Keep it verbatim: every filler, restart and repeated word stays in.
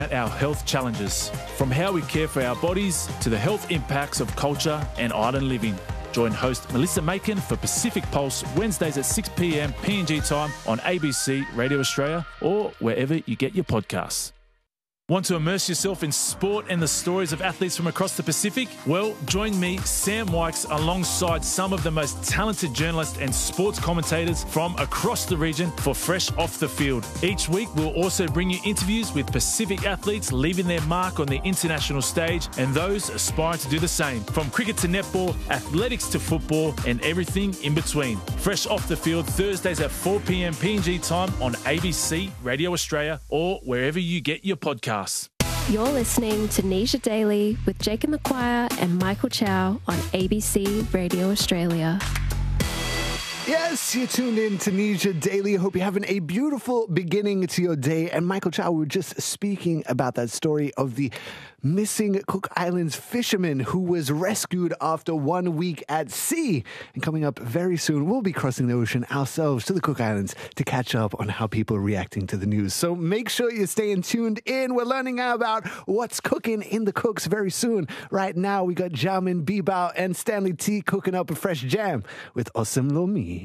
Our health challenges, from how we care for our bodies to the health impacts of culture and island living. Join host Melissa Macon for Pacific Pulse Wednesdays at six p.m. P N G time on A B C Radio Australia or wherever you get your podcasts. Want to immerse yourself in sport and the stories of athletes from across the Pacific? Well, join me, Sam Wykes, alongside some of the most talented journalists and sports commentators from across the region for Fresh Off the Field. Each week, we'll also bring you interviews with Pacific athletes leaving their mark on the international stage and those aspiring to do the same. From cricket to netball, athletics to football, and everything in between. Fresh Off the Field, Thursdays at four p.m. P N G time on A B C Radio Australia or wherever you get your podcasts. You're listening to Nisha Daily with Jacob McQuire and Michael Chow on A B C Radio Australia. Yes, you're tuned in to Nisha Daily. I hope you're having a beautiful beginning to your day. And Michael Chow, we were just speaking about that story of the missing Cook Islands fisherman who was rescued after one week at sea. And coming up very soon, we'll be crossing the ocean ourselves to the Cook Islands to catch up on how people are reacting to the news. So make sure you're staying tuned in. We're learning about what's cooking in the cooks very soon. Right now, we got Jamin Bebao and Stanley T cooking up a fresh jam with Awesome Lomi.